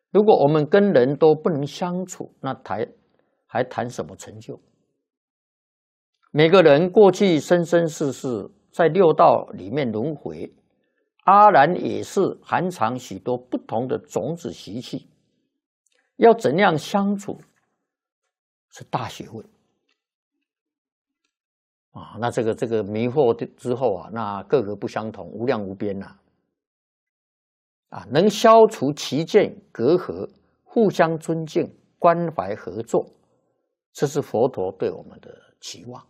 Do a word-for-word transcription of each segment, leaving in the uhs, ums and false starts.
如果我们跟人都不能相处，那谈还谈什么成就？每个人过去生生世世在六道里面轮回，阿然也是含藏许多不同的种子习气，要怎样相处是大学问啊！那这个这个迷惑之后啊，那各个不相同，无量无边呐！啊，能消除歧见隔阂，互相尊敬、关怀合作，这是佛陀对我们的期望。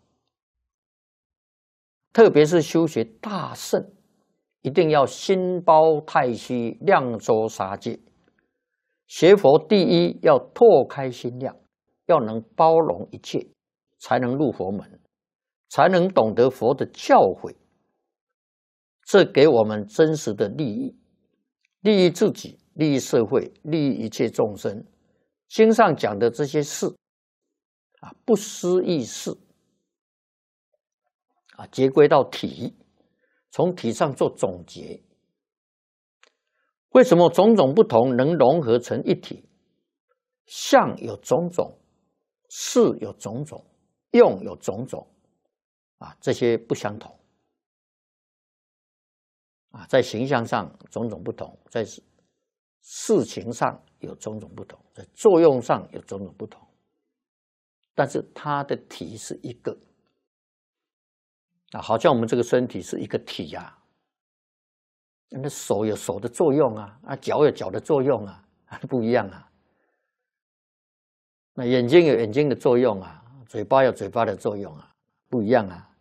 特别是修学大乘，一定要心包太虚，量周杀戒。学佛第一要拓开心量，要能包容一切，才能入佛门，才能懂得佛的教诲。这给我们真实的利益，利益自己，利益社会，利益一切众生。经上讲的这些事啊，不思议事啊，结归到体，从体上做总结。为什么种种不同能融合成一体？相有种种，事有种种，用有种种，啊，这些不相同。啊，在形象上种种不同，在事情上有种种不同，在作用上有种种不同，但是它的体是一个。啊，好像我们这个身体是一个体呀、啊，那手有手的作用啊，啊，脚有脚的作用啊，不一样啊。那眼睛有眼睛的作用啊，嘴巴有嘴巴的作用啊，不一样啊。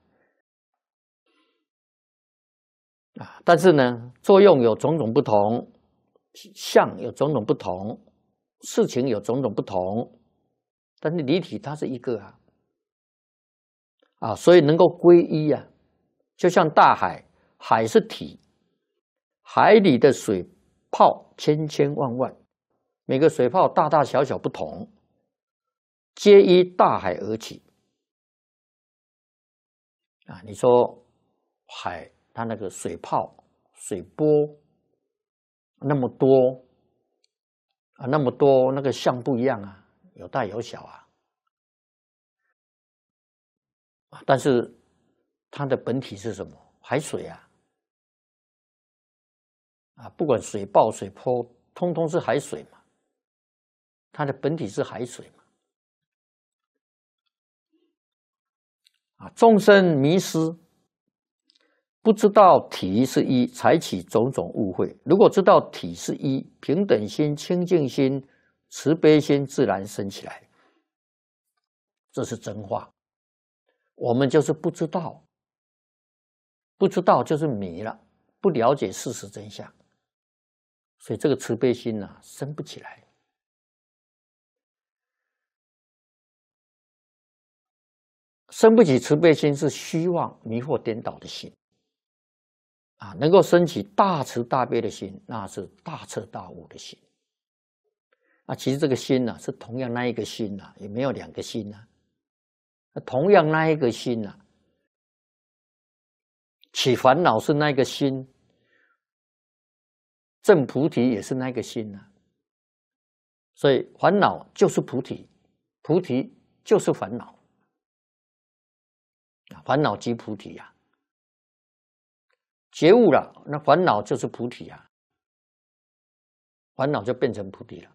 啊，但是呢，作用有种种不同，相有种种不同，事情有种种不同，但是离体它是一个啊。啊，所以能够归一啊，就像大海，海是体，海里的水泡千千万万，每个水泡大大小小不同，皆依大海而起。啊，你说海它那个水泡、水波那么多啊，那么多，那个相不一样啊，有大有小啊。但是它的本体是什么？海水啊，啊，不管水暴、水波，通通是海水嘛。它的本体是海水嘛。啊，众生迷失，不知道体是一，才起种种误会。如果知道体是一，平等心、清净心、慈悲心自然生起来，这是真话。我们就是不知道，不知道就是迷了，不了解事实真相，所以这个慈悲心啊，生不起来。生不起慈悲心是虚妄、迷惑颠倒的心啊，能够升起大慈大悲的心，那是大彻大悟的心。啊，其实这个心呢、啊，是同样那一个心呐、啊，也没有两个心呐、啊，同样那一个心呐、啊。起烦恼是那个心，证菩提也是那个心啊。所以烦恼就是菩提，菩提就是烦恼，烦恼即菩提呀、啊。觉悟了，那烦恼就是菩提啊，烦恼就变成菩提了。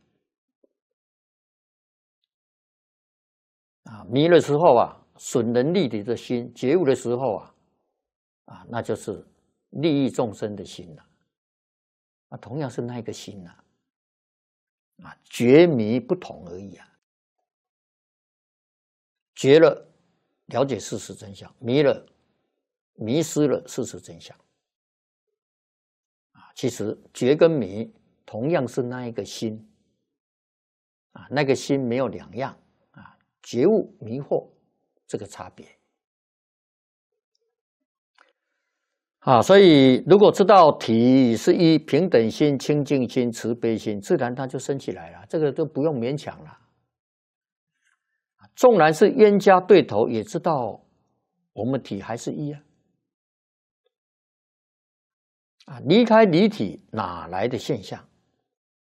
啊，迷的时候啊，损人利己的心；觉悟的时候啊，啊，那就是利益众生的心了。啊，同样是那一个心呐，啊，觉迷不同而已啊。觉了，了解事实真相；迷了，迷失了事实真相。啊，其实觉跟迷同样是那一个心，啊，那个心没有两样啊，觉悟、迷惑这个差别。啊，所以如果知道体是一，平等心、清净心、慈悲心，自然它就升起来了，这个都不用勉强了。纵然是冤家对头，也知道我们体还是一啊。啊，离开离体哪来的现象？